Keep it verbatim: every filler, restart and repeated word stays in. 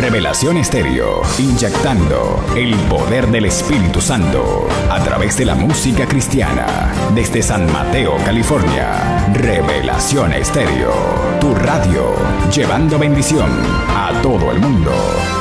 Revelación Estéreo, inyectando el poder del Espíritu Santo a través de la música cristiana. Desde San Mateo, California, Revelación Estéreo, tu radio, llevando bendición a todo el mundo.